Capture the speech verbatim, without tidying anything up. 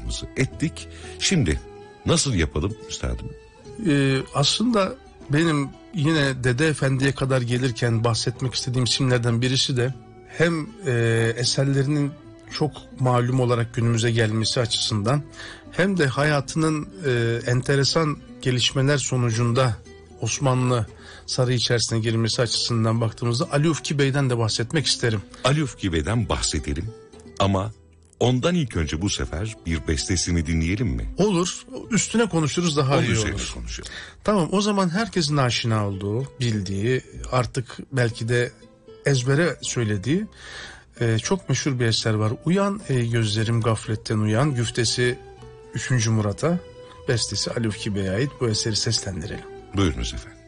tanıtımımızı ettik. Şimdi nasıl yapalım üstadım? Ee, aslında benim yine Dede Efendi'ye kadar gelirken bahsetmek istediğim isimlerden birisi de hem e, eserlerinin çok malum olarak günümüze gelmesi açısından hem de hayatının e, enteresan gelişmeler sonucunda Osmanlı sarayı içerisine girmesi açısından baktığımızda Ali Ufki Bey'den de bahsetmek isterim. Ali Ufki Bey'den bahsedelim ama ondan ilk önce bu sefer bir bestesini dinleyelim mi? Olur. Üstüne konuşuruz, daha Onun iyi üzerine olur. konuşalım. Tamam, o zaman herkesin aşina olduğu, bildiği, artık belki de ezbere söylediği e, çok meşhur bir eser var. Uyan ey gözlerim gafletten uyan, güftesi üçüncü Murat'a, bestesi Ali Ufki Bey'e ait. Bu eseri seslendirelim. Buyurunuz efendim.